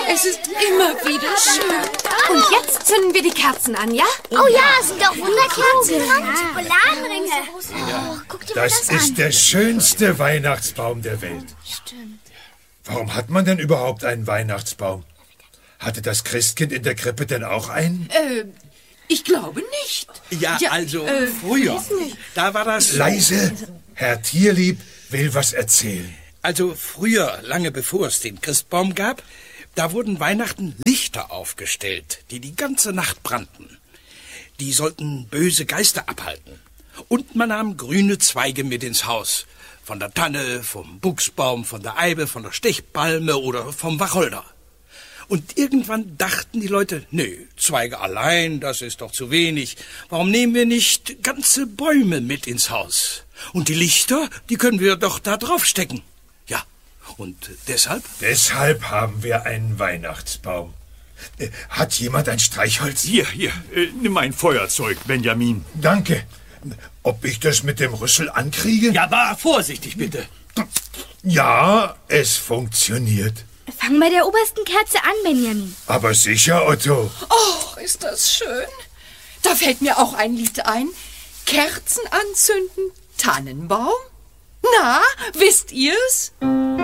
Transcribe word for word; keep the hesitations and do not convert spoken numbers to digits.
Es ist immer wieder schön. Und jetzt zünden wir die Kerzen an, ja? Oh ja, es sind doch Wunderkerzen dran. Schokoladenringe. Oh, guck dir mal Das das an. ist der schönste Weihnachtsbaum der Welt. Stimmt. Warum hat man denn überhaupt einen Weihnachtsbaum? Hatte das Christkind in der Krippe denn auch einen? Äh, ich glaube nicht. Ja, Ja, also äh, früher, da war das... Leise, Herr Tierlieb will was erzählen. Also früher, lange bevor es den Christbaum gab, da wurden Weihnachten Lichter aufgestellt, die die ganze Nacht brannten. Die sollten böse Geister abhalten. Und man nahm grüne Zweige mit ins Haus. Von der Tanne, vom Buchsbaum, von der Eibe, von der Stechpalme oder vom Wacholder. Und irgendwann dachten die Leute, nö, Zweige allein, das ist doch zu wenig. Warum nehmen wir nicht ganze Bäume mit ins Haus? Und die Lichter, die können wir doch da drauf stecken. Ja, und deshalb? Deshalb haben wir einen Weihnachtsbaum. Äh, Hat jemand ein Streichholz? Hier, hier, äh, nimm ein Feuerzeug, Benjamin. Danke. Ob ich das mit dem Rüssel ankriege? Ja, aber vorsichtig bitte. Ja, es funktioniert. Fang bei der obersten Kerze an, Benjamin. Aber sicher, Otto. Oh, ist das schön. Da fällt mir auch ein Lied ein. Kerzen anzünden, Tannenbaum. Na, wisst ihr's?